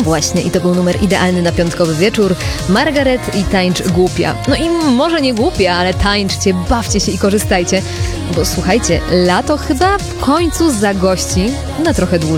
No właśnie, i to był numer idealny na piątkowy wieczór. Margaret i Tańcz głupia. No i może nie głupia, ale tańczcie, bawcie się i korzystajcie. Bo słuchajcie, lato chyba w końcu zagości na trochę dłużej.